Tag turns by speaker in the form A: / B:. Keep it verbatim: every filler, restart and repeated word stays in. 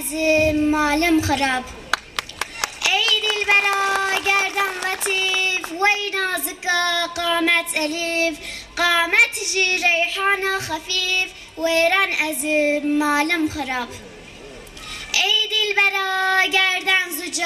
A: ازم مالم خراب. ای دلبرا گردن لطیف وی نازکا قامت الیف، قامت جی ریحان خفیف ویران ازم مالم خراب. ای دلبرا گردن زجاج